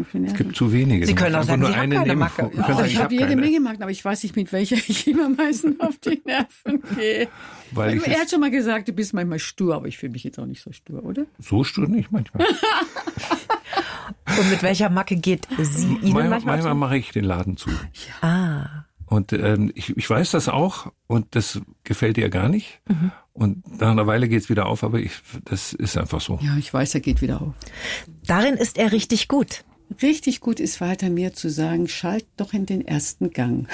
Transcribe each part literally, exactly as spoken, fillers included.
mir für Nerven? Es gibt zu wenige. Sie können auch sagen, nur Sie haben eine keine nehmen. Macke. Sie können Oh, sagen, ich habe hab jede keine. Menge Marken, aber ich weiß nicht, mit welcher ich immer am meisten auf die Nerven gehe. Weil ich er es- hat schon mal gesagt, du bist manchmal stur, aber ich fühle mich jetzt auch nicht so stur, oder? So stur nicht manchmal. Und mit welcher Macke geht sie Ihnen manchmal manchmal? manchmal mache ich den Laden zu. Ah. Und ähm, ich, ich weiß das auch und das gefällt ihr gar nicht. Mhm. Und nach einer Weile geht's wieder auf, aber ich, das ist einfach so. Ja, ich weiß, er geht wieder auf. Darin ist er richtig gut. Richtig gut ist Walter mir zu sagen, schalt doch in den ersten Gang.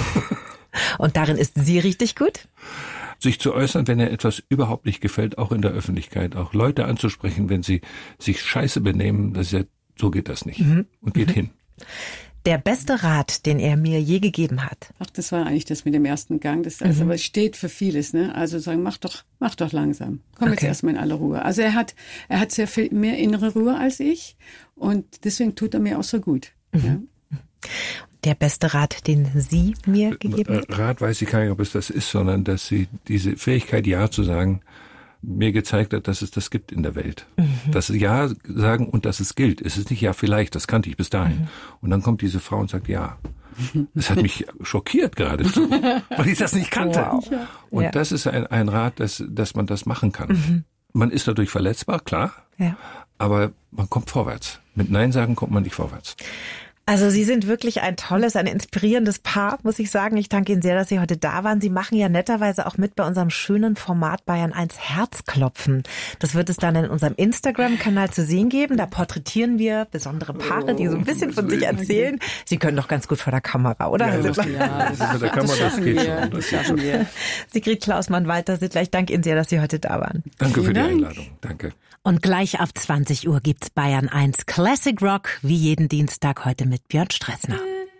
Und darin ist sie richtig gut? Sich zu äußern, wenn ihr etwas überhaupt nicht gefällt, auch in der Öffentlichkeit, auch Leute anzusprechen, wenn sie sich scheiße benehmen, das ist ja, so geht das nicht. Mhm. Und geht mhm. hin. Der beste Rat, den er mir je gegeben hat. Ach, das war eigentlich das mit dem ersten Gang. Das, also, mhm. aber es steht für vieles, ne? Also sagen, mach doch, mach doch langsam. Komm okay. jetzt erstmal in alle Ruhe. Also er hat, er hat sehr viel mehr innere Ruhe als ich und deswegen tut er mir auch so gut. Mhm. Ja? Der beste Rat, den Sie mir gegeben haben? Rat weiß ich gar nicht, ob es das ist, sondern dass sie diese Fähigkeit, Ja zu sagen, mir gezeigt hat, dass es das gibt in der Welt. Mhm. Dass sie Ja sagen und dass es gilt. Es ist nicht Ja vielleicht, das kannte ich bis dahin. Mhm. Und dann kommt diese Frau und sagt Ja. Das hat mich schockiert geradezu, weil ich das nicht kannte. Wow. Und ja. das ist ein, ein Rat, dass, dass man das machen kann. Mhm. Man ist dadurch verletzbar, klar, ja. aber man kommt vorwärts. Mit Nein sagen kommt man nicht vorwärts. Also Sie sind wirklich ein tolles, ein inspirierendes Paar, muss ich sagen. Ich danke Ihnen sehr, dass Sie heute da waren. Sie machen ja netterweise auch mit bei unserem schönen Format Bayern eins Herzklopfen. Das wird es dann in unserem Instagram-Kanal zu sehen geben. Da porträtieren wir besondere Paare, die so ein bisschen von sich erzählen. Sie können doch ganz gut vor der Kamera, oder? Ja, das, ja, das, das, der Kamera, das, das geht schon. Das schaffen wir. Sigrid Klausmann, Walter Sittler, ich danke Ihnen sehr, dass Sie heute da waren. Danke für die Dank. Einladung. Danke. Und gleich ab zwanzig Uhr gibt's Bayern eins Classic Rock, wie jeden Dienstag heute mit Björn Stressner.